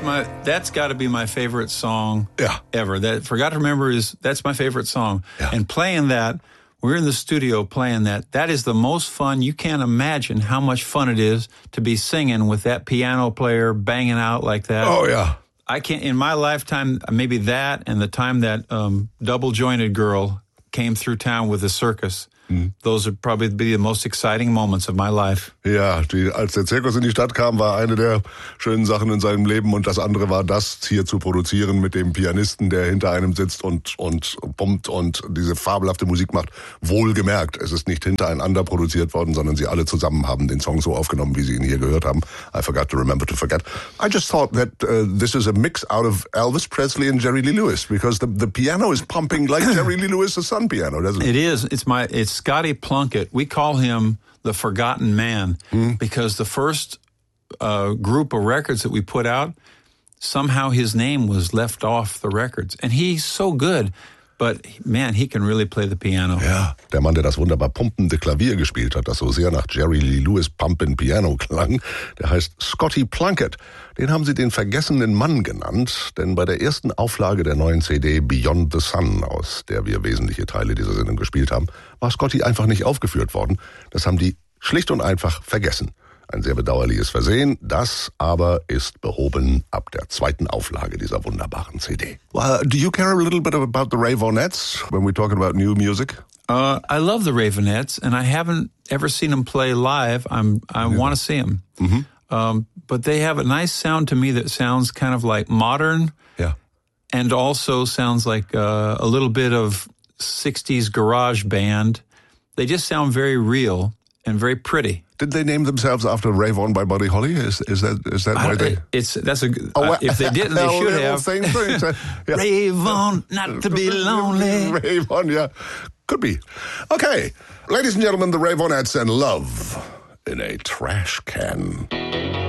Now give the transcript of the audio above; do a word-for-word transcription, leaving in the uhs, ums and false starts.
my that's got to be my favorite song yeah. ever. That Forgot to Remember is that's my favorite song. Yeah. And playing that, we're in the studio playing that. That is the most fun. You can't imagine how much fun it is to be singing with that piano player banging out like that. Oh yeah. I can't, in my lifetime, maybe that and the time that um, Double Jointed Girl came through town with the circus. Mhm. Those would probably be the most exciting moments of my life. Ja, die, als der Zirkus in die Stadt kam, war eine der schönen Sachen in seinem Leben und das andere war das hier zu produzieren mit dem Pianisten, der hinter einem sitzt und und pumpt und diese fabelhafte Musik macht. Wohlgemerkt, es ist nicht hintereinander produziert worden, sondern sie alle zusammen haben den Song so aufgenommen, wie sie ihn hier gehört haben. I Forgot to Remember to Forget. I just thought that uh, this is a mix out of Elvis Presley and Jerry Lee Lewis because the the piano is pumping like Jerry Lee Lewis' Sun piano, doesn't it? It is. It's my. It's Scotty Plunkett. We call him the Forgotten Man mm. because the first uh, group of records that we put out, somehow his name was left off the records. And he's so good, but man, he can really play the piano. Ja, der Mann, der das wunderbar pumpende Klavier gespielt hat, das so sehr nach Jerry Lee Lewis Pumpin' Piano klang, der heißt Scotty Plunkett. Den haben sie den vergessenen Mann genannt, denn bei der ersten Auflage der neuen C D Beyond the Sun, aus der wir wesentliche Teile dieser Sendung gespielt haben, war Scotty einfach nicht aufgeführt worden. Das haben die schlicht und einfach vergessen. Ein sehr bedauerliches Versehen, das aber ist behoben ab der zweiten Auflage dieser wunderbaren C D. Well, do you care a little bit about the Raveonettes when we're talking about new music? Uh, I love the Raveonettes, and I haven't ever seen them play live. I'm, I yeah. want to see them. Mm-hmm. Um, but they have a nice sound to me that sounds kind of like modern. Yeah. And also sounds like uh, a little bit of sixties garage band. They just sound very real and very pretty. Did they name themselves after Rave On by Buddy Holly? Is is that is that why they? It's that's a. Oh, well, uh, if they didn't, they should have. Thing, thing, so, yeah. Rave on, not to be lonely. Rave On, yeah, could be. Okay, ladies and gentlemen, the Raveonettes and Love in a Trash Can.